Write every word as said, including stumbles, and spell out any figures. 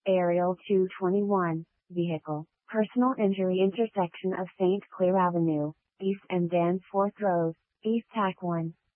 Aerial two twenty-one, Vehicle, Personal Injury Intersection of Saint Clair Avenue, East and Danforth Road, East Tack one.